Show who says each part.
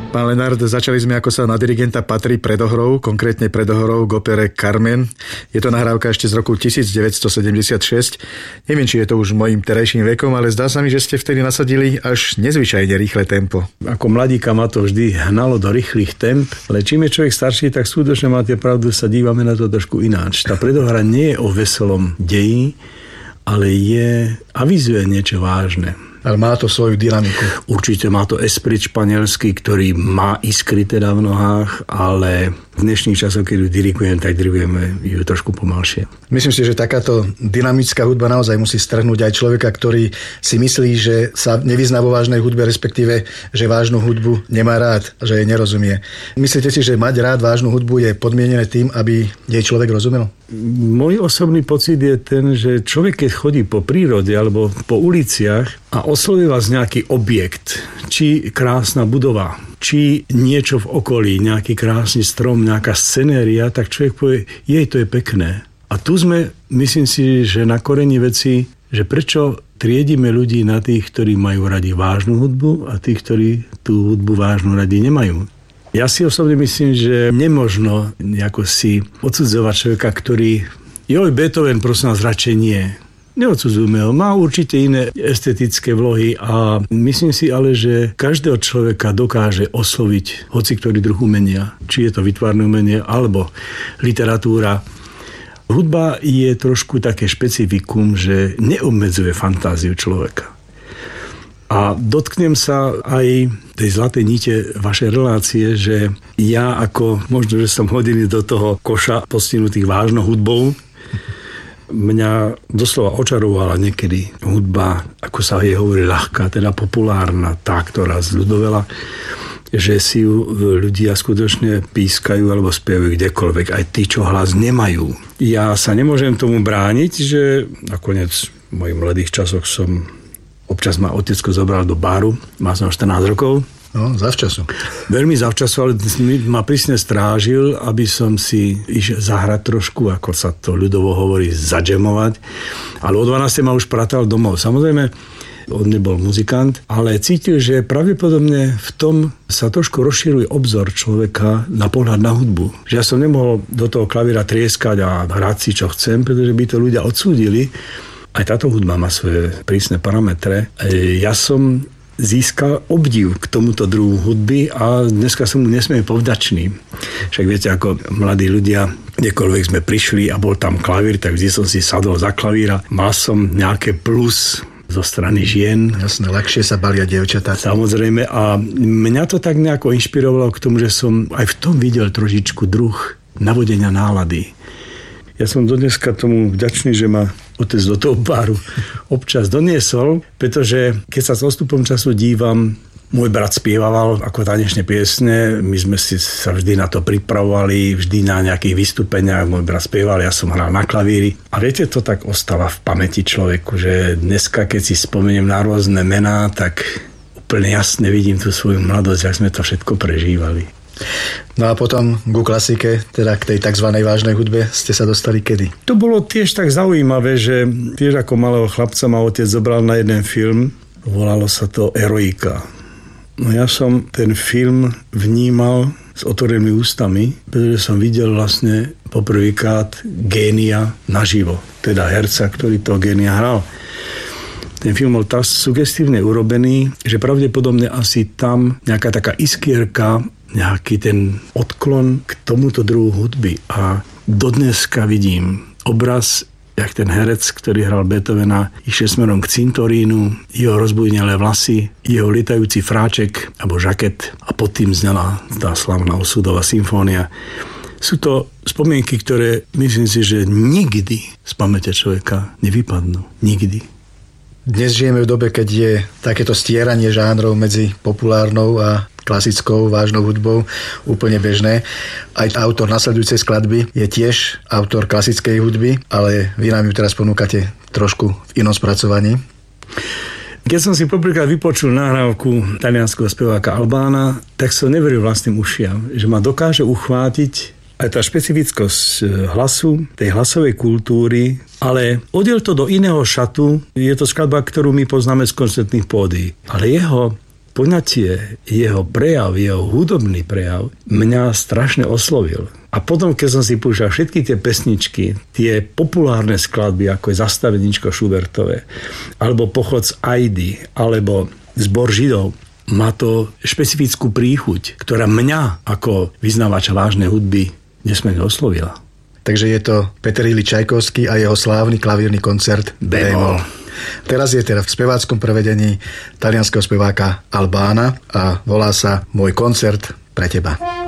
Speaker 1: Pán Lenard, začali sme, ako sa na dirigenta patrí, predohrou, konkrétne predohrou k opere Carmen. Je to nahrávka ešte z roku 1976. Neviem, či je to už mojím terajším vekom, ale zdá sa mi, že ste vtedy nasadili až nezvyčajne rýchle tempo.
Speaker 2: Ako mladíka ma to vždy hnalo do rýchlych temp, ale čím je človek starší, tak skutočne máte pravdu, sa dívame na to trošku ináč. Tá predohra nie je o veselom deji, ale avizuje niečo vážne.
Speaker 1: Ale má to svoju dynamiku.
Speaker 2: Určite má to esprit španielský, ktorý má iskry teda v nohách, ale v dnešných časoch, keď ju dirigujem, tak dirigujeme ju trošku pomalšie.
Speaker 1: Myslím si, že takáto dynamická hudba naozaj musí strhnúť aj človeka, ktorý si myslí, že sa nevyzná vo vážnej hudbe, respektíve, že vážnu hudbu nemá rád, že jej nerozumie. Myslíte si, že mať rád vážnu hudbu je podmienené tým, aby jej človek rozumel?
Speaker 2: Môj osobný pocit je ten, že človek, keď chodí po prírode alebo po uliciach a osloví vás nejaký objekt, či krásna budova, či niečo v okolí, nejaký krásny strom, nejaká scenéria, tak človek povie, to je pekné. A tu sme, myslím si, že na koreni veci, že prečo triedime ľudí na tých, ktorí majú radi vážnu hudbu a tých, ktorí tú hudbu vážnu radi nemajú. Ja si osobne myslím, že nemožno nejako si odsudzovať človeka, ktorý Beethoven, prosím vás, radšej nie. Neodsudzujme ho, má určite iné estetické vlohy a myslím si ale, že každého človeka dokáže osloviť hoci ktorý druh umenia. Či je to výtvarné umenie alebo literatúra. Hudba je trošku také špecifikum, že neobmedzuje fantáziu človeka. A dotknem sa aj tej zlatej nite vašej relácie, že ja ako, možno, že som hodiny do toho koša postihnutých vážnou hudbou, mňa doslova očarovala niekedy hudba, ako sa jej hovorí, ľahká, teda populárna, tá, ktorá zľudovela, že si ju ľudia skutočne pískajú alebo spievajú kdekoľvek, aj tí, čo hlas nemajú. Ja sa nemôžem tomu brániť, že nakoniec v mojich mladých časoch občas ma otecko zobral do baru, mal som 14 rokov.
Speaker 1: No, zavčasu.
Speaker 2: Veľmi zavčasu, ale ma prísne strážil, aby som si išiel zahrať trošku, ako sa to ľudovo hovorí, zadžemovať. Ale o 12. ma už pratal domov. Samozrejme, on nebol muzikant, ale cítil, že pravdepodobne v tom sa trošku rozširuje obzor človeka na pohľad na hudbu. Že ja som nemohol do toho klavíra trieskať a hrať si, čo chcem, pretože by to ľudia odsúdili. Aj táto hudba má svoje prísne parametre. Ja som získal obdiv k tomuto druhu hudby a dneska som mu nesmierne povďačný. Však viete, ako mladí ľudia, kdekoľvek sme prišli a bol tam klavír, tak vždy som si sadol za klavíra. Mal som nejaké plus zo strany žien.
Speaker 1: Jasné, ľahšie sa balia dievčatá.
Speaker 2: Samozrejme, a mňa to tak nejako inšpirovalo k tomu, že som aj v tom videl trošičku druh navodenia nálady. Ja som dodneska tomu vďačný, že ma otec do toho baru občas doniesol, pretože keď sa s odstupom času dívam, môj brat spieval ako tanečné piesne, my sme si sa vždy na to pripravovali, vždy na nejakých vystúpeniach, môj brat spieval, ja som hral na klavíri. A viete, to tak ostáva v pamäti človeku, že dneska, keď si spomeniem na rôzne mená, tak úplne jasne vidím tú svoju mladosť, jak sme to všetko prežívali.
Speaker 1: No a potom ku klasike, teda k tej takzvanej vážnej hudbe ste sa dostali kedy?
Speaker 2: To bolo tiež tak zaujímavé, že tiež ako malého chlapca ma otec zobral na jeden film, volalo sa to Eroika. No ja som ten film vnímal s otvorenými ústami, pretože som videl vlastne poprvýkrát génia naživo, teda herca, ktorý toho génia hral. Ten film bol tak sugestívne urobený, že pravdepodobne asi tam nejaká taká iskierka, nejaký ten odklon k tomuto druhu hudby. A dodneska vidím obraz, jak ten herec, ktorý hral Beethovena, išiel smerom k cintorínu, jeho rozbujnelé vlasy, jeho lietajúci fráček alebo žaket a pod tým znela tá slavná Osudová symfónia. Sú to spomienky, ktoré myslím si, že nikdy z pamäte človeka nevypadnú. Nikdy.
Speaker 1: Dnes žijeme v dobe, keď je takéto stieranie žánrov medzi populárnou a klasickou vážnou hudbou úplne bežné. Aj autor nasledujúcej skladby je tiež autor klasickej hudby, ale vy nám ju teraz ponúkate trošku v inom spracovaní.
Speaker 2: Keď som si poprvýkrát vypočul nahrávku talianskeho speváka Albána, tak som neveril vlastným ušiam, že ma dokáže uchvátiť aj tá špecifickosť hlasu, tej hlasovej kultúry, ale odiel to do iného šatu. Je to skladba, ktorú my poznáme z koncertných pódií. Ale jeho poňatie, jeho prejav, jeho hudobný prejav mňa strašne oslovil. A potom, keď som si púšťal všetky tie pesničky, tie populárne skladby, ako je Zastaveničko Schubertové, alebo Pochod z Aidy, alebo Zbor Židov, má to špecifickú príchuť, ktorá mňa ako vyznávača vážnej hudby nesmierne oslovila.
Speaker 1: Takže je to Peter Iljič Čajkovský a jeho slávny klavírny koncert B-moll. Teraz je v speváckom prevedení talianskeho speváka Albána a volá sa Môj koncert pre teba.